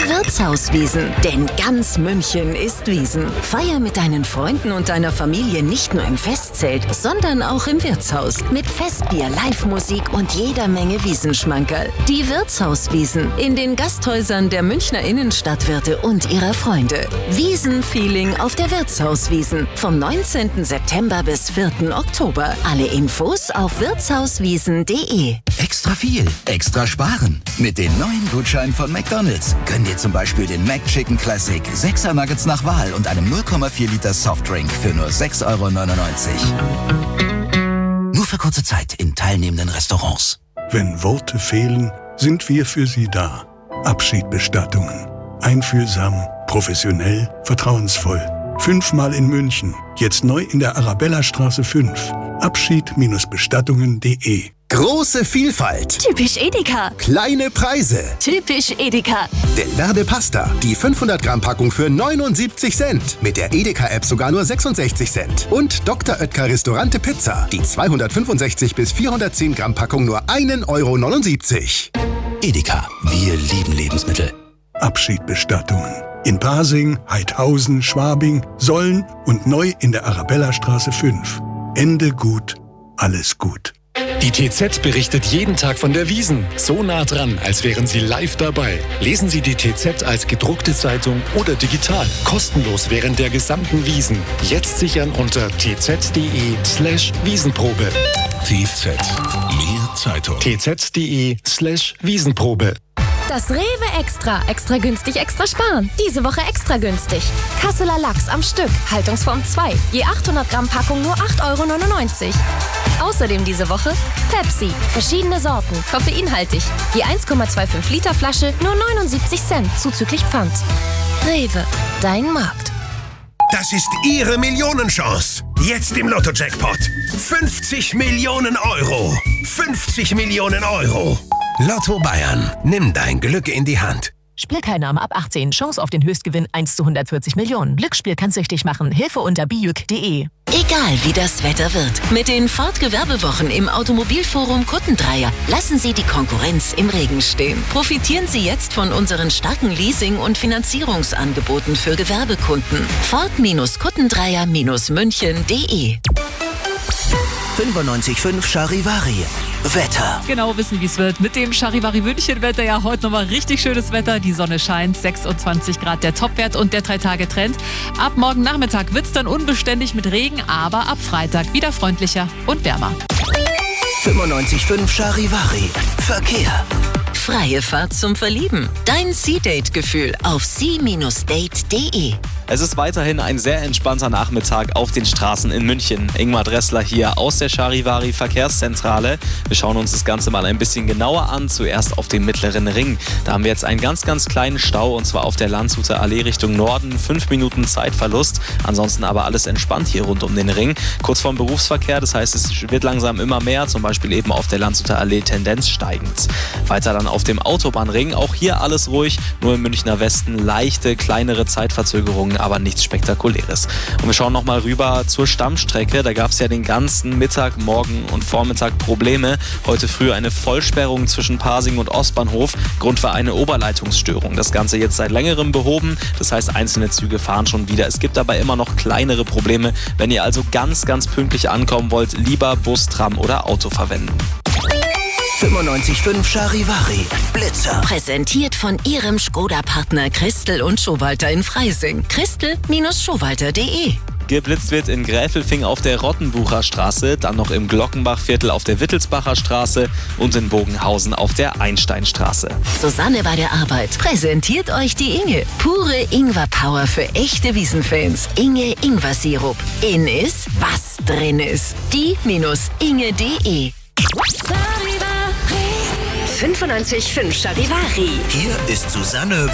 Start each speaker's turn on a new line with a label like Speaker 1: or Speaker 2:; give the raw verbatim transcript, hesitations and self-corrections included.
Speaker 1: Die Wirtshauswiesen. Denn ganz München ist Wiesn. Feier mit deinen Freunden und deiner Familie nicht nur im Festzelt, sondern auch im Wirtshaus. Mit Festbier, Live-Musik und jeder Menge Wiesenschmankerl. Die Wirtshauswiesen. In den Gasthäusern der Münchner Innenstadtwirte und ihrer Freunde. Wiesen-Feeling auf der Wirtshauswiesen. Vom neunzehnten September bis vierten Oktober. Alle Infos auf wirtshauswiesen punkt de.
Speaker 2: Extra viel, extra sparen. Mit den neuen Gutscheinen von McDonald's gönn dir zum Beispiel den McChicken Classic, sechser Nuggets nach Wahl und einem null Komma vier Liter Softdrink für nur sechs Euro neunundneunzig. Nur für kurze Zeit in teilnehmenden Restaurants.
Speaker 3: Wenn Worte fehlen, sind wir für Sie da. Abschiedbestattungen. Einfühlsam, professionell, vertrauensvoll. Fünfmal in München. Jetzt neu in der Arabellastraße fünf. Abschied Bestattungen punkt de.
Speaker 4: Große Vielfalt.
Speaker 5: Typisch Edeka.
Speaker 4: Kleine Preise.
Speaker 5: Typisch Edeka.
Speaker 4: Del Verde Pasta. Die fünfhundert Gramm Packung für neunundsiebzig Cent. Mit der Edeka-App sogar nur sechsundsechzig Cent. Und Doktor Oetker Restaurante Pizza. Die zweihundertfünfundsechzig bis vierhundertzehn Gramm Packung nur einen Euro neunundsiebzig.
Speaker 2: Edeka, wir lieben Lebensmittel.
Speaker 3: Abschiedbestattungen. In Pasing, Heidhausen, Schwabing, Solln und neu in der Arabellastraße fünf. Ende gut, alles gut.
Speaker 6: Die T Z berichtet jeden Tag von der Wiesn. So nah dran, als wären Sie live dabei. Lesen Sie die T Z als gedruckte Zeitung oder digital. Kostenlos während der gesamten Wiesn. Jetzt sichern unter tz.de slash Wiesenprobe.
Speaker 7: T Z. Mehr Zeitung.
Speaker 6: tz.de slash Wiesenprobe.
Speaker 5: Das Rewe Extra. Extra günstig, extra sparen. Diese Woche extra günstig. Kasseler Lachs am Stück. Haltungsform zwei. Je achthundert Gramm Packung nur acht Euro neunundneunzig. Außerdem diese Woche Pepsi. Verschiedene Sorten. Koffeinhaltig. Je eins Komma fünfundzwanzig Liter Flasche nur neunundsiebzig Cent. Zuzüglich Pfand. Rewe. Dein Markt.
Speaker 8: Das ist Ihre Millionenchance. Jetzt im Lotto-Jackpot. fünfzig Millionen Euro. fünfzig Millionen Euro. Lotto Bayern. Nimm dein Glück in die Hand.
Speaker 9: Spielteilnahme ab achtzehn. Chance auf den Höchstgewinn eins zu hundertvierzig Millionen. Glücksspiel kann süchtig machen. Hilfe unter bijuk punkt de.
Speaker 1: Egal wie das Wetter wird, mit den Ford-Gewerbewochen im Automobilforum Kuttendreier lassen Sie die Konkurrenz im Regen stehen. Profitieren Sie jetzt von unseren starken Leasing- und Finanzierungsangeboten für Gewerbekunden. Ford-Kuttendreier München punkt de.
Speaker 2: fünfundneunzig Komma fünf Charivari. Wetter.
Speaker 10: Genau wissen, wie es wird. Mit dem Charivari München Wetter ja heute nochmal richtig schönes Wetter. Die Sonne scheint, sechsundzwanzig Grad der Topwert und der drei Tage Trend. Ab morgen Nachmittag wird es dann unbeständig mit Regen, aber ab Freitag wieder freundlicher und wärmer.
Speaker 2: fünfundneunzig Komma fünf Charivari. Verkehr.
Speaker 1: Freie Fahrt zum Verlieben. Dein Sea-Date-Gefühl auf sea Bindestrich date punkt de.
Speaker 11: Es ist weiterhin ein sehr entspannter Nachmittag auf den Straßen in München. Ingmar Dressler hier aus der Charivari Verkehrszentrale. Wir schauen uns das Ganze mal ein bisschen genauer an. Zuerst auf dem Mittleren Ring. Da haben wir jetzt einen ganz, ganz kleinen Stau und zwar auf der Landshuter Allee Richtung Norden. Fünf Minuten Zeitverlust. Ansonsten aber alles entspannt hier rund um den Ring. Kurz vorm Berufsverkehr, das heißt, es wird langsam immer mehr. Zum Beispiel eben auf der Landshuter Allee Tendenz steigend. Weiter dann auf dem Autobahnring. Auch hier alles ruhig. Nur im Münchner Westen leichte, kleinere Zeitverzögerungen, aber nichts Spektakuläres. Und wir schauen nochmal rüber zur Stammstrecke. Da gab es ja den ganzen Mittag, Morgen und Vormittag Probleme. Heute früh eine Vollsperrung zwischen Pasing und Ostbahnhof. Grund war eine Oberleitungsstörung. Das Ganze jetzt seit längerem behoben. Das heißt, einzelne Züge fahren schon wieder. Es gibt aber immer noch kleinere Probleme. Wenn ihr also ganz, ganz pünktlich ankommen wollt, lieber Bus, Tram oder Auto verwenden.
Speaker 2: fünfundneunzig Komma fünf Charivari. Blitzer.
Speaker 1: Präsentiert von Ihrem Skoda-Partner Christel und Schowalter in Freising. christel Schowalter punkt de.
Speaker 11: Geblitzt wird in Gräfelfing auf der Rottenbucher Straße, dann noch im Glockenbachviertel auf der Wittelsbacher Straße und in Bogenhausen auf der Einsteinstraße.
Speaker 1: Susanne bei der Arbeit präsentiert euch die Inge. Pure Ingwer-Power für echte Wiesenfans. Inge Ingwer-Sirup. In ist, was drin ist. die Bindestrich inge punkt de.
Speaker 5: fünfundneunzig Komma fünf Charivari.
Speaker 2: Hier ist Susanne